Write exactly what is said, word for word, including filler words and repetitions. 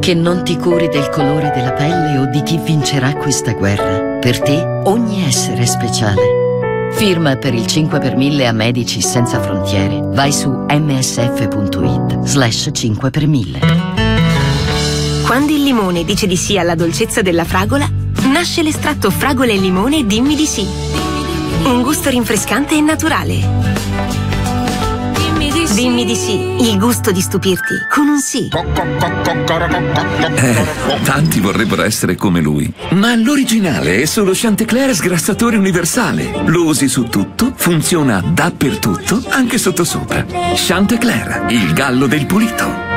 Che non ti curi del colore della pelle o di chi vincerà questa guerra. Per te ogni essere è speciale. Firma per il cinque per mille a Medici Senza Frontiere. Vai su msf.it slash cinque per mille. Quando il limone dice di sì alla dolcezza della fragola, nasce l'estratto fragola e limone Dimmi di sì. Un gusto rinfrescante e naturale. Dimmi di sì, il gusto di stupirti con un sì. Eh, tanti vorrebbero essere come lui, ma l'originale è solo Chantecler sgrassatore universale. Lo usi su tutto, funziona dappertutto, anche sottosopra. Chantecler, il gallo del pulito.